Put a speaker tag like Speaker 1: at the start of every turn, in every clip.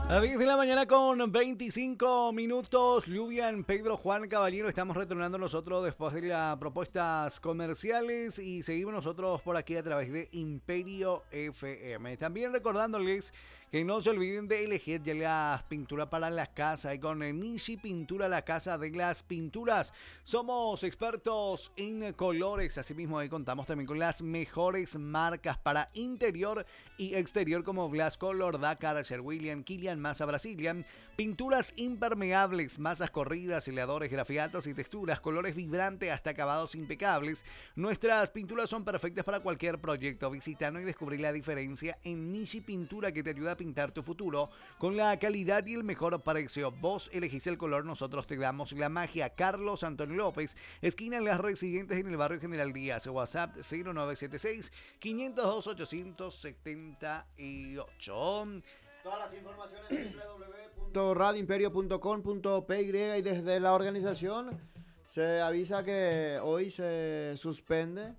Speaker 1: A 10 de la mañana con 25 minutos, lluvia en Pedro Juan Caballero. Estamos retornando nosotros después de las propuestas comerciales y seguimos nosotros por aquí a través de Imperio FM. También recordándoles que no se olviden de elegir ya las pinturas para las casas y con Nishi Pintura, la casa de las pinturas. Somos expertos en colores, asimismo ahí contamos también con las mejores marcas para interior y exterior como Glass Color, Dakar, Sherwin Williams, Masa Brazilian, pinturas impermeables, masas corridas, seladores, grafiatos y texturas, colores vibrantes hasta acabados impecables. Nuestras pinturas son perfectas para cualquier proyecto. Visítanos y descubrí la diferencia en Nishi Pintura, que te ayuda a pintar tu futuro con la calidad y el mejor precio. Vos elegís el color, nosotros te damos la magia. Carlos Antonio López, esquina en Las Residentes en el barrio General Díaz. WhatsApp 0976 502 878.
Speaker 2: Todas las informaciones en www.radioimperio.com.py y desde la organización se avisa que hoy se suspende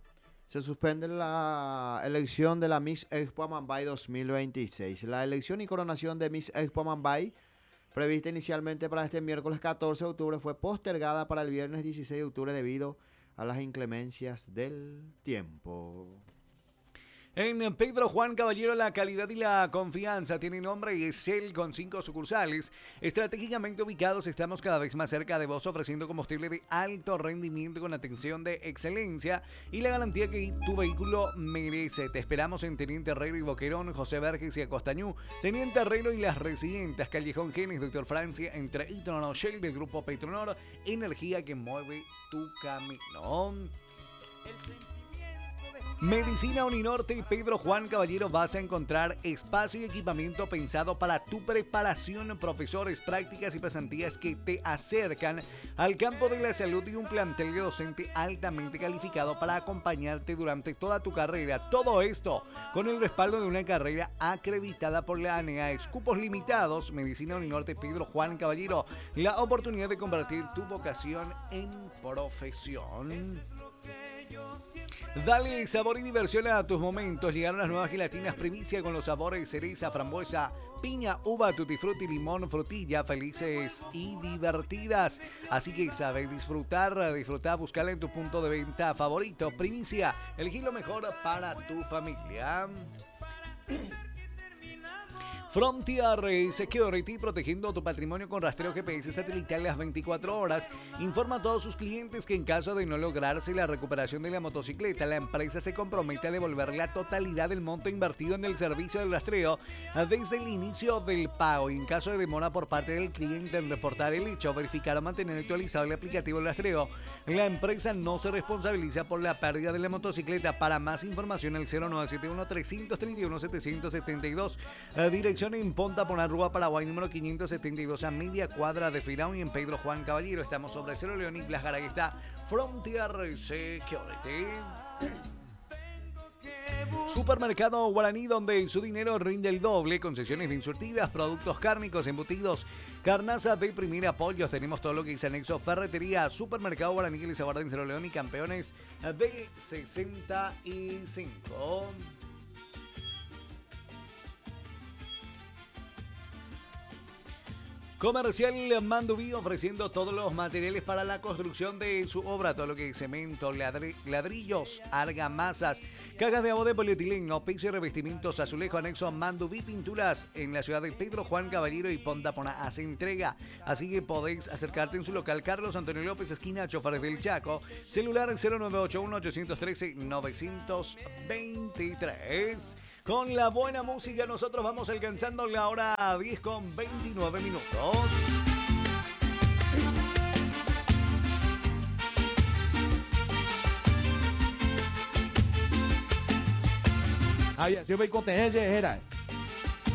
Speaker 2: la elección de la Miss Expo Amambay 2026. La elección y coronación de Miss Expo Amambay, prevista inicialmente para este miércoles 14 de octubre, fue postergada para el viernes 16 de octubre debido a las inclemencias del tiempo.
Speaker 1: En Pedro Juan Caballero, la calidad y la confianza tiene nombre y es Shell, con 5 sucursales. Estratégicamente ubicados, estamos cada vez más cerca de vos, ofreciendo combustible de alto rendimiento con atención de excelencia y la garantía que tu vehículo merece. Te esperamos en Teniente Herrero y Boquerón, José Verges y Acostañú, Teniente Herrero y Las Residentes, Callejón Genes, Doctor Francia, entre Itronor Shell del Grupo Petronor, energía que mueve tu camino. Medicina Uninorte y Pedro Juan Caballero, vas a encontrar espacio y equipamiento pensado para tu preparación, profesores, prácticas y pasantías que te acercan al campo de la salud y un plantel de docente altamente calificado para acompañarte durante toda tu carrera. Todo esto con el respaldo de una carrera acreditada por la ANEAEX. Cupos limitados. Medicina Uninorte, Pedro Juan Caballero, la oportunidad de convertir tu vocación en profesión. Dale sabor y diversión a tus momentos. Llegaron las nuevas gelatinas primicia con los sabores cereza, frambuesa, piña, uva, tutti frutti, limón, frutilla, felices y divertidas. Así que sabes disfrutar, buscarla en tu punto de venta favorito. Primicia, elegí lo mejor para tu familia. Frontier Security, protegiendo tu patrimonio con rastreo GPS satelital las 24 horas. Informa a todos sus clientes que en caso de no lograrse la recuperación de la motocicleta, la empresa se compromete a devolver la totalidad del monto invertido en el servicio de rastreo desde el inicio del pago. Y en caso de demora por parte del cliente en reportar el hecho, verificar o mantener actualizado el aplicativo de rastreo, la empresa no se responsabiliza por la pérdida de la motocicleta. Para más información, el 0971 331 772, dirección en Ponta Ponarrúa, Paraguay, número 572, a media cuadra de Firao, y en Pedro Juan Caballero. Estamos sobre Cerro León y Blas Garay. Está Frontier Security. Supermercado Guaraní, donde su dinero rinde el doble. Concesiones bien surtidas, productos cárnicos, embutidos, carnaza de primera, pollos. Tenemos todo lo que es anexo, ferretería. Supermercado Guaraní, que les aguarda en Cerro León y campeones de 65. Comercial Mandubí, ofreciendo todos los materiales para la construcción de su obra, todo lo que es cemento, ladrillos, argamasas, cajas de agua de polietileno, piso y revestimientos, azulejo, anexo. Mandubí Pinturas, en la ciudad de Pedro Juan Caballero y Ponta Pona, hace entrega. Así que podéis acercarte en su local Carlos Antonio López, esquina Chofares del Chaco. Celular 0981 813 923. Con la buena música nosotros vamos alcanzando la hora 10 con 29 minutos.
Speaker 3: Aí, você vai conter, Gerard.